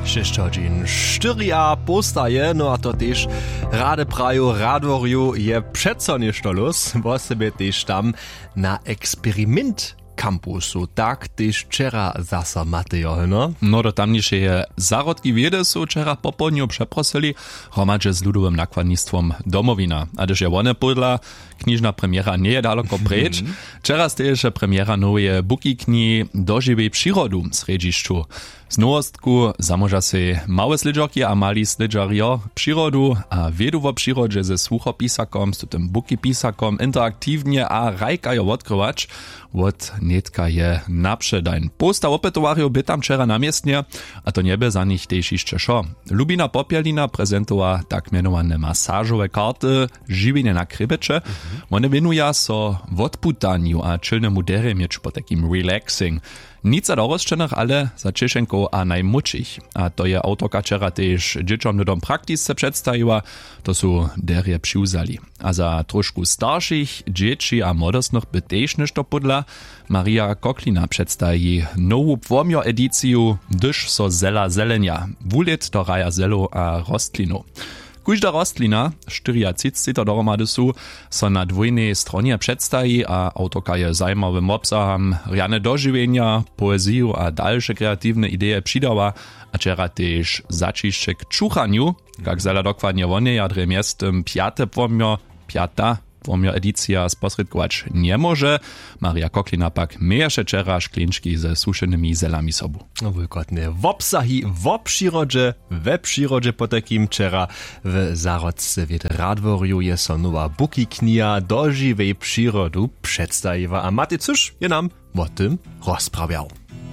6 godzin 4 postaje, no a to też rade praju radworju je przeco ništo los, bo sobie też tam na eksperyment kampusu, tak też wczera zasa Mateo, no? No do tamniejsze je zarodki wiedy są wczera po południu przeprosili hromadźe z ludowym nakładnictwom Domowina. A też je one podla, knižna premiera nie je daleko preč. Wczera steješe premiera nowej buki kni Dožiwej przyrodu w središću. Z nowostku zamoža se małe slidžarki a mali slidžario przyrodu a wiedu o przyrodzie ze słuchopisakom, z tym buki pisakom interaktywnie a rajkajo odkrywać. Od netka je napředajn. Posta opetowario by tam wczera namiestnie, a to niebe za nich też jeszcze šo. Lubina Popielina prezentowała tak mianowane masażowe karty żywienie na krybecze. One winuja so odputaniu a czylnemu deremiecz po takim relaxing. Nic za dorosčených, ale za Češenko a najmłodších. A to je autorka wczera też dzieciom na dom praktisce przedstawiła, to są derje přiwzali. A za trošku starszych dzieci a młodostnych by też nešto podla. Maria Koklina przedstawi nową płomio edyciju Dysz so zela zelenia. Wulet to raja zelo a rostlinu. Każda rostlina, 34 dohromady są, so na dwojnej stronie przedstawi, a autorka je zajmowym obsahom rjane dożywienia, poeziju a dalsze kreatywne idee przydała, a wczera też zaciszcze k čuchaniu, jak zela dokładnie wonie jadre miestem piata edycja sposredkować nie może. Maria Koklina pak mieješe wczera szklinczki ze suszonymi zelami sobu. No wykładnie. W obsahi w przyrodzie, we przyrodzie po takim wczera w zarodce w Radworju je so nowa buki knia Dožiwej przyrodu przedstawiła. A Maty, cóż je nam o tym rozprawiał.